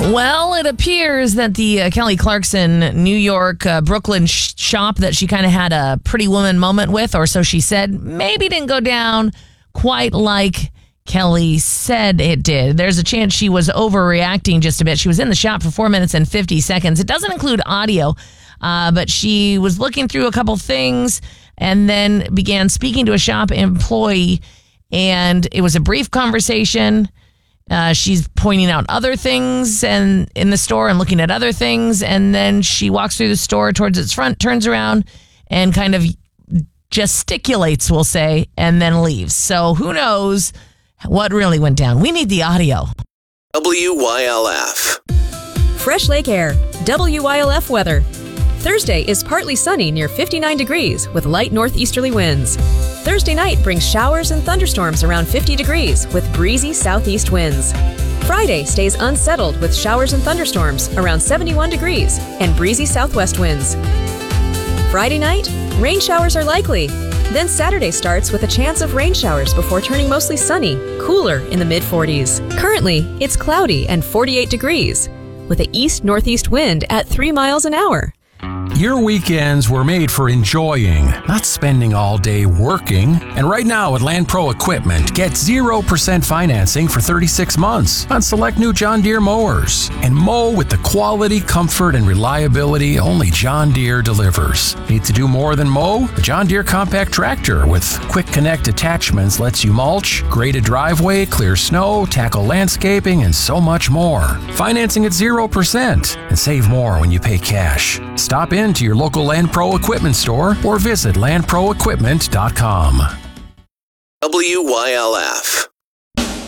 Well, it appears that the Kelly Clarkson New York, Brooklyn shop that she kind of had a Pretty Woman moment with, or so she said, maybe didn't go down quite like Kelly said it did. There's a chance she was overreacting just a bit. She was in the shop for 4 minutes and 50 seconds. It doesn't include audio, but she was looking through a couple things and then began speaking to a shop employee, and it was a brief conversation. She's pointing out other things and in the store and looking at other things, and then she walks through the store towards its front, turns around, and kind of gesticulates, we'll say, and then leaves. So who knows what really went down? We need the audio. WYLF. Fresh Lake Air, WYLF weather. Thursday is partly sunny near 59 degrees with light northeasterly winds. Thursday night brings showers and thunderstorms around 50 degrees with breezy southeast winds. Friday stays unsettled with showers and thunderstorms around 71 degrees and breezy southwest winds. Friday night, rain showers are likely. Then Saturday starts with a chance of rain showers before turning mostly sunny, cooler in the mid-40s. Currently, it's cloudy and 48 degrees with an east-northeast wind at 3 miles an hour. Your weekends were made for enjoying, not spending all day working. And right now at Land Pro Equipment, get 0% financing for 36 months on select new John Deere mowers. And mow with the quality, comfort, and reliability only John Deere delivers. Need to do more than mow? The John Deere Compact Tractor with Quick Connect attachments lets you mulch, grade a driveway, clear snow, tackle landscaping, and so much more. Financing at 0% and save more when you pay cash. Stop in to your local Land Pro Equipment store or visit landproequipment.com. WYLF.